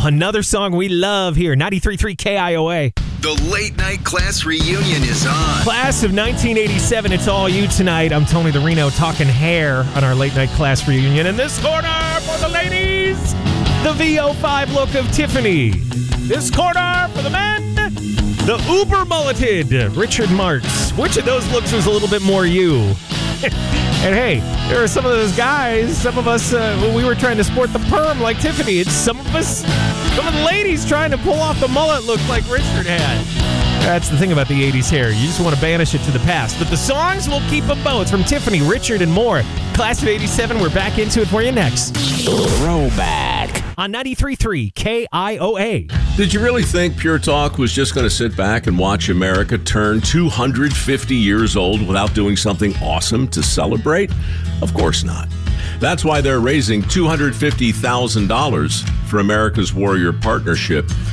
another song we love here. 93.3 KIOA. The Late Night Class Reunion is on. Class of 1987, it's all you tonight. I'm Tony the Reno talking hair on our Late Night Class Reunion. In this corner for the ladies, the VO5 look of Tiffany. This corner for the men, the uber mulleted Richard Marks. Which of those looks was a little bit more you? And hey, there are some of those guys, some of us, when we were trying to sport the perm like Tiffany, it's some of the ladies trying to pull off the mullet look like Richard had. That's the thing about the 80s hair. You just want to banish it to the past. But the songs, we'll keep them both. From Tiffany, Richard, and more. Class of 87, we're back into it for you next. Throwback. On 93.3 KIOA. Did you really think Pure Talk was just going to sit back and watch America turn 250 years old without doing something awesome to celebrate? Of course not. That's why they're raising $250,000 for America's Warrior Partnership